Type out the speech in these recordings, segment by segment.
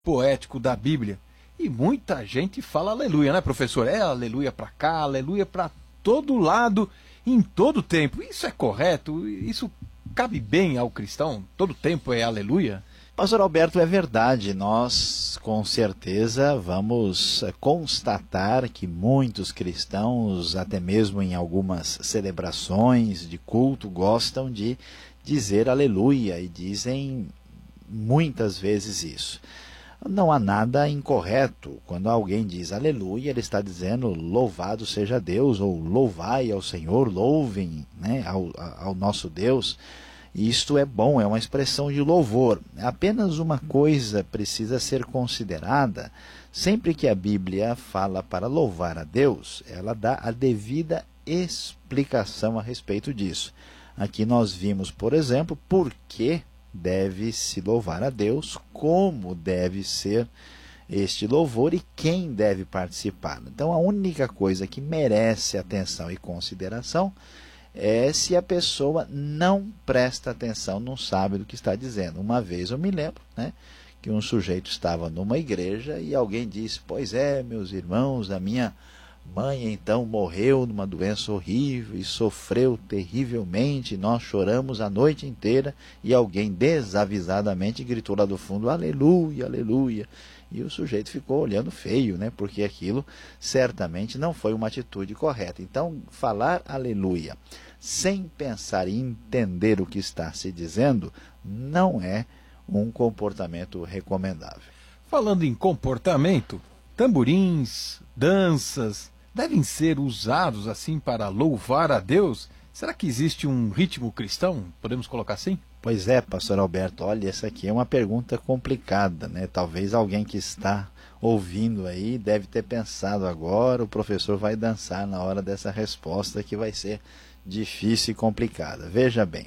poético da Bíblia. E muita gente fala aleluia, né, professor? É aleluia para cá, aleluia para todo lado, em todo tempo. Isso é correto? Isso cabe bem ao cristão? Todo tempo é aleluia? Pastor Alberto, é verdade. Nós, com certeza, vamos constatar que muitos cristãos, até mesmo em algumas celebrações de culto, gostam de dizer aleluia e dizem muitas vezes isso. Não há nada incorreto. Quando alguém diz aleluia, ele está dizendo louvado seja Deus, ou louvai ao Senhor, louvem, né, ao nosso Deus. Isto é bom, é uma expressão de louvor. Apenas uma coisa precisa ser considerada: sempre que a Bíblia fala para louvar a Deus, ela dá a devida explicação a respeito disso. Aqui nós vimos, por exemplo, por que deve-se louvar a Deus, como deve ser este louvor e quem deve participar. Então a única coisa que merece atenção e consideração é se a pessoa não presta atenção, não sabe do que está dizendo. Uma vez eu me lembro, né, que um sujeito estava numa igreja e alguém disse: pois é, meus irmãos, a minha mãe então morreu numa doença horrível e sofreu terrivelmente, nós choramos a noite inteira. E alguém desavisadamente gritou lá do fundo: aleluia, aleluia. E o sujeito ficou olhando feio, né? Porque aquilo certamente não foi uma atitude correta. Então, falar aleluia sem pensar e entender o que está se dizendo não é um comportamento recomendável. Falando em comportamento, tamborins, danças, devem ser usados assim para louvar a Deus? Será que existe um ritmo cristão? Podemos colocar assim? Pois é, pastor Alberto, olha, essa aqui é uma pergunta complicada, né? Talvez alguém que está ouvindo aí deve ter pensado agora, o professor vai dançar na hora dessa resposta que vai ser difícil e complicada. Veja bem,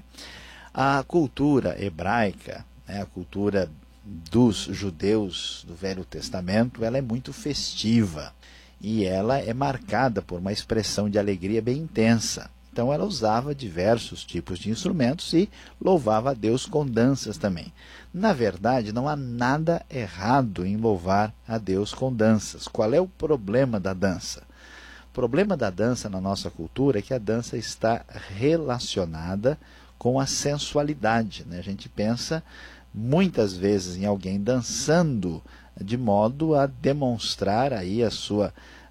a cultura hebraica, né, a cultura dos judeus do Velho Testamento, ela é muito festiva e ela é marcada por uma expressão de alegria bem intensa. Então ela usava diversos tipos de instrumentos e louvava a Deus com danças também. Na verdade, não há nada errado em louvar a Deus com danças. Qual é o problema da dança? O problema da dança na nossa cultura é que a dança está relacionada com a sensualidade, né? A gente pensa muitas vezes em alguém dançando de modo a demonstrar aí a sua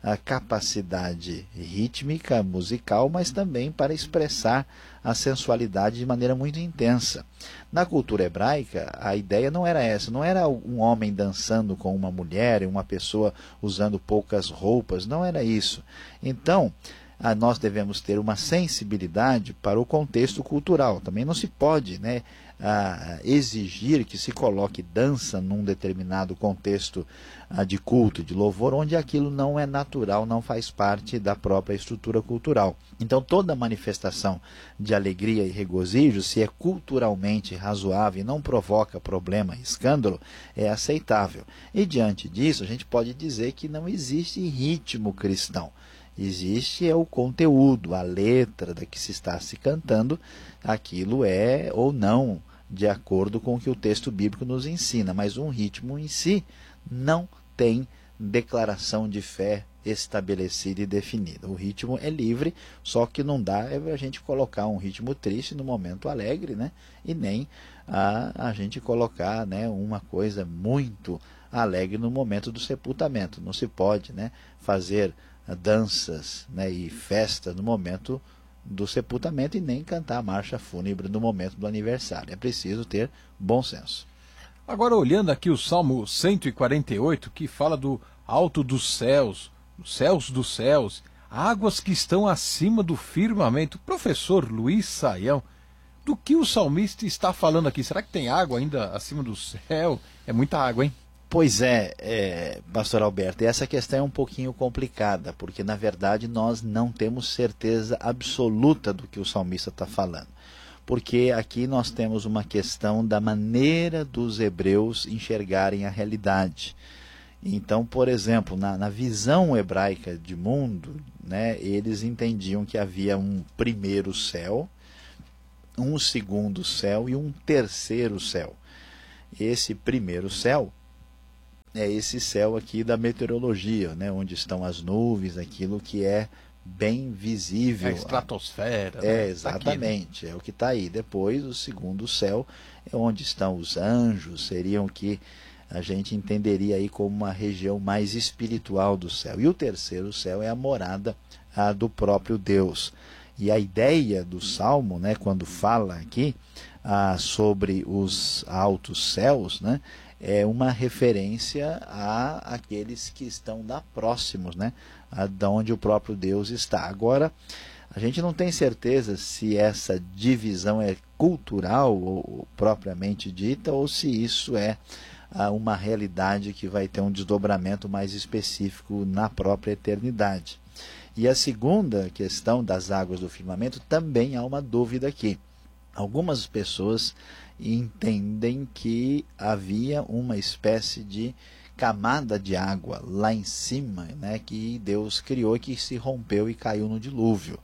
capacidade rítmica, musical, mas também para expressar a sensualidade de maneira muito intensa. Na cultura hebraica, a ideia não era essa, não era um homem dançando com uma mulher, uma pessoa usando poucas roupas, não era isso. Então, nós devemos ter uma sensibilidade para o contexto cultural. Também não se pode, né, exigir que se coloque dança num determinado contexto de culto, de louvor, onde aquilo não é natural, não faz parte da própria estrutura cultural. Então toda manifestação de alegria e regozijo, se é culturalmente razoável e não provoca problema e escândalo, é aceitável. E diante disso, a gente pode dizer que não existe ritmo cristão. Existe o conteúdo, a letra da que se está se cantando, aquilo é ou não de acordo com o que o texto bíblico nos ensina, mas um ritmo em si não tem declaração de fé estabelecida e definida. O ritmo é livre, só que não dá a gente colocar um ritmo triste no momento alegre, né? E nem a gente colocar, né, uma coisa muito alegre no momento do sepultamento. Não se pode, né, fazer danças, né, e festa no momento do sepultamento e nem cantar a marcha fúnebre no momento do aniversário. É preciso ter bom senso. Agora, olhando aqui o Salmo 148, que fala do alto dos céus dos céus, águas que estão acima do firmamento. Professor Luiz Saião, do que o salmista está falando aqui? Será que tem água ainda acima do céu? É muita água, hein? Pois é, pastor Alberto, essa questão é um pouquinho complicada, porque na verdade nós não temos certeza absoluta do que o salmista está falando. Porque aqui nós temos uma questão da maneira dos hebreus enxergarem a realidade. Então, por exemplo, na visão hebraica de mundo, né, eles entendiam que havia um primeiro céu, um segundo céu e um terceiro céu. Esse primeiro céu é esse céu aqui da meteorologia, né? Onde estão as nuvens, aquilo que é bem visível. A estratosfera. É, né? exatamente, é o que está aí. Depois, o segundo céu é onde estão os anjos, seriam que a gente entenderia aí como uma região mais espiritual do céu. E o terceiro céu é a morada do próprio Deus. E a ideia do Salmo, né, quando fala aqui sobre os altos céus, né, é uma referência a aqueles que estão lá próximos, né, de onde o próprio Deus está. Agora, a gente não tem certeza se essa divisão é cultural ou propriamente dita, ou se isso é uma realidade que vai ter um desdobramento mais específico na própria eternidade. E a segunda questão das águas do firmamento, também há uma dúvida aqui. Algumas pessoas entendem que havia uma espécie de camada de água lá em cima, né, que Deus criou, que se rompeu e caiu no dilúvio.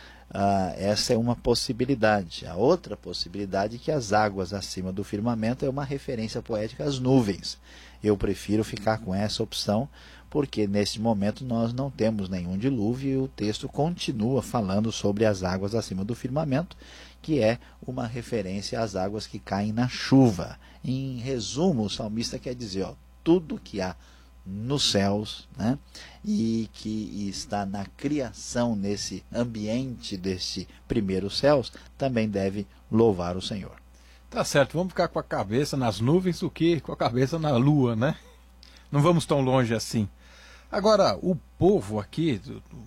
Essa é uma possibilidade. A outra possibilidade é que as águas acima do firmamento é uma referência poética às nuvens. Eu prefiro ficar com essa opção, porque nesse momento nós não temos nenhum dilúvio e o texto continua falando sobre as águas acima do firmamento, que é uma referência às águas que caem na chuva. Em resumo, o salmista quer dizer, tudo que há nos céus, né, e que está na criação, nesse ambiente desse primeiro céus, também deve louvar o Senhor. Tá certo, vamos ficar com a cabeça nas nuvens do que com a cabeça na lua, né? Não vamos tão longe assim. Agora, o povo aqui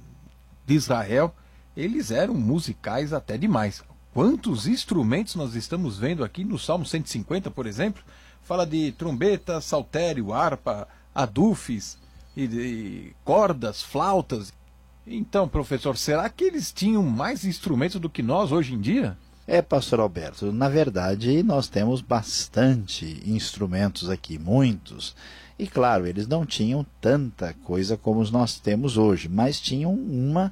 de Israel, eles eram musicais até demais. Quantos instrumentos nós estamos vendo aqui no Salmo 150, por exemplo? Fala de trombeta, saltério, harpa, adufes, e cordas, flautas. Então, professor, será que eles tinham mais instrumentos do que nós hoje em dia? Pastor Alberto, na verdade nós temos bastante instrumentos aqui, muitos. E claro, eles não tinham tanta coisa como nós temos hoje, mas tinham uma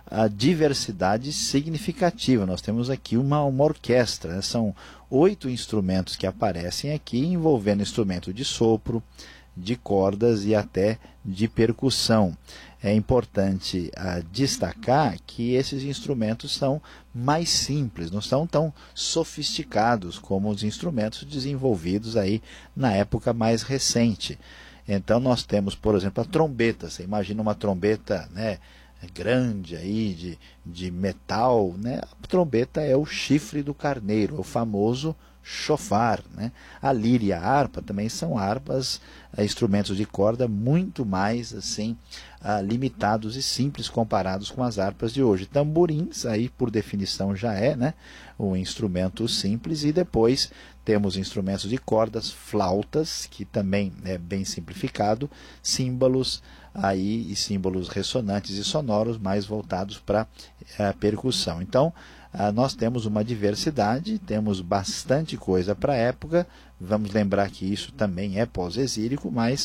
diversidade significativa. Nós temos aqui uma orquestra, né? São 8 instrumentos que aparecem aqui, envolvendo instrumento de sopro, de cordas e até de percussão. É importante destacar que esses instrumentos são mais simples, não são tão sofisticados como os instrumentos desenvolvidos aí na época mais recente. Então nós temos, por exemplo, a trombeta. Você imagina uma trombeta, né, grande aí de metal, né? A trombeta é o chifre do carneiro, é o famoso chofar, né? A lira e a harpa também são harpas, instrumentos de corda muito mais assim limitados e simples comparados com as harpas de hoje. Tamborins, aí por definição já é, né, um instrumento simples, e depois temos instrumentos de cordas, flautas, que também é bem simplificado, símbolos aí e símbolos ressonantes e sonoros mais voltados para a percussão. Então, nós temos uma diversidade, temos bastante coisa para a época. Vamos lembrar que isso também é pós-exílico, mas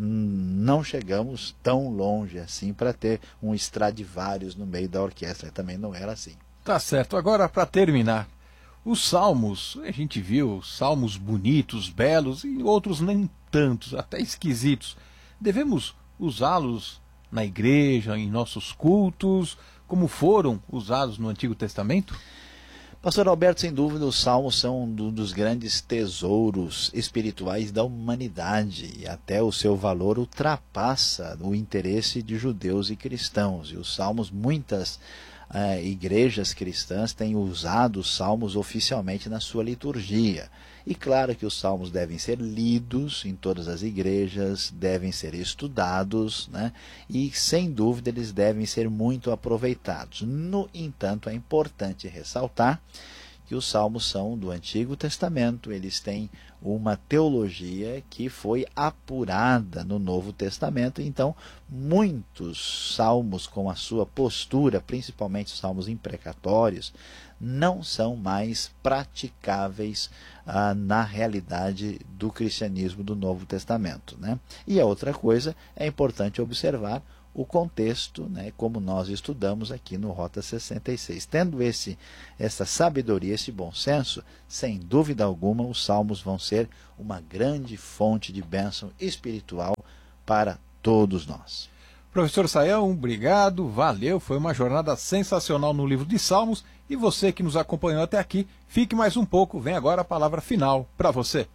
não chegamos tão longe assim para ter um Stradivarius no meio da orquestra, também não era assim. Tá certo. Agora, para terminar, os salmos, a gente viu salmos bonitos, belos e outros nem tantos, até esquisitos. Devemos usá-los na igreja, em nossos cultos, como foram usados no Antigo Testamento? Pastor Alberto, sem dúvida, os salmos são um dos grandes tesouros espirituais da humanidade, e até o seu valor ultrapassa o interesse de judeus e cristãos. E os salmos, muitas igrejas cristãs têm usado os salmos oficialmente na sua liturgia. E claro que os salmos devem ser lidos em todas as igrejas, devem ser estudados, né? E sem dúvida eles devem ser muito aproveitados. No entanto, é importante ressaltar que os salmos são do Antigo Testamento, eles têm uma teologia que foi apurada no Novo Testamento. Então muitos salmos, com a sua postura, principalmente os salmos imprecatórios, não são mais praticáveis na realidade do cristianismo do Novo Testamento, né? E a outra coisa, é importante observar o contexto, né, como nós estudamos aqui no Rota 66. Tendo essa sabedoria, esse bom senso, sem dúvida alguma, os salmos vão ser uma grande fonte de bênção espiritual para todos nós. Professor Sayão, obrigado, valeu, foi uma jornada sensacional no livro de Salmos, e você que nos acompanhou até aqui, fique mais um pouco, vem agora a palavra final para você.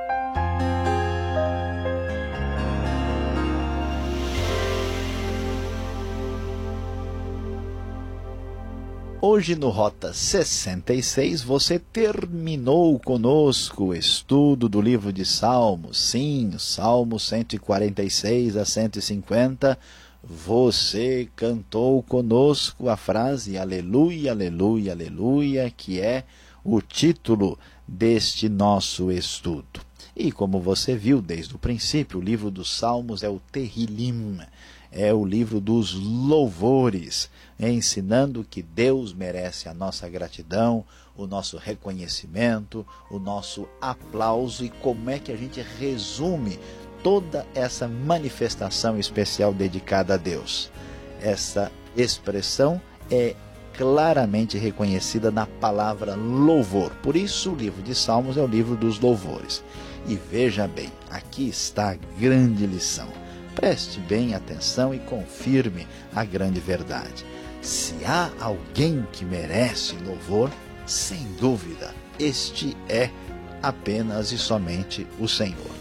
Hoje no Rota 66 você terminou conosco o estudo do livro de Salmos. Sim, Salmos 146 a 150. Você cantou conosco a frase Aleluia, Aleluia, Aleluia, que é o título deste nosso estudo. E como você viu desde o princípio, o livro dos Salmos é o Tehillim, é o livro dos louvores, ensinando que Deus merece a nossa gratidão, o nosso reconhecimento, o nosso aplauso, e como é que a gente resume toda essa manifestação especial dedicada a Deus. Essa expressão é claramente reconhecida na palavra louvor. Por isso o livro de Salmos é o livro dos louvores. E veja bem, aqui está a grande lição. Preste bem atenção e confirme a grande verdade. Se há alguém que merece louvor, sem dúvida, este é apenas e somente o Senhor.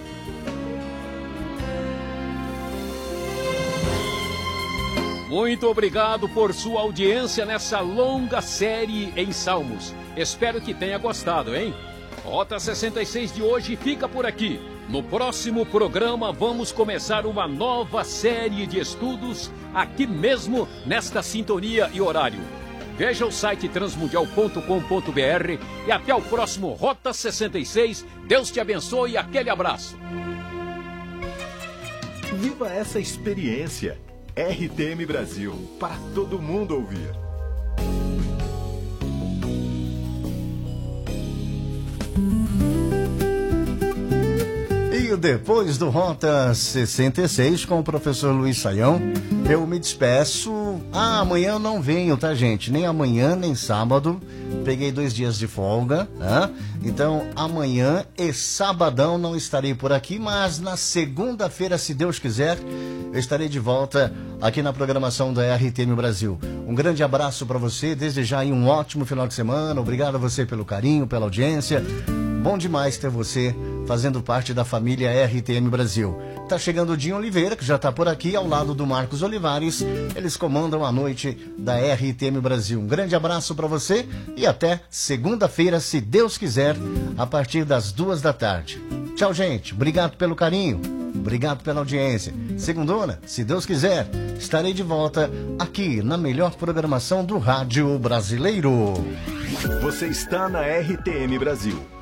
Muito obrigado por sua audiência nessa longa série em Salmos. Espero que tenha gostado, hein? Rota 66 de hoje fica por aqui. No próximo programa vamos começar uma nova série de estudos aqui mesmo nesta sintonia e horário. Veja o site transmundial.com.br e até o próximo Rota 66. Deus te abençoe e aquele abraço. Viva essa experiência. RTM Brasil, para todo mundo ouvir. E depois do Rota 66 com o professor Luiz Sayão, eu me despeço. Amanhã eu não venho, tá, gente? Nem amanhã, nem sábado. Peguei 2 dias de folga, né? Então amanhã e sabadão não estarei por aqui, mas na segunda-feira, se Deus quiser, eu estarei de volta aqui na programação da RTM Brasil. Um grande abraço para você, desde já aí um ótimo final de semana. Obrigado a você pelo carinho, pela audiência. Bom demais ter você fazendo parte da família RTM Brasil. Tá chegando o Dinho Oliveira, que já tá por aqui, ao lado do Marcos Olivares. Eles comandam a noite da RTM Brasil. Um grande abraço para você e até segunda-feira, se Deus quiser, a partir das 14h. Tchau, gente. Obrigado pelo carinho. Obrigado pela audiência. Segundona, se Deus quiser, estarei de volta aqui na melhor programação do rádio brasileiro. Você está na RTM Brasil.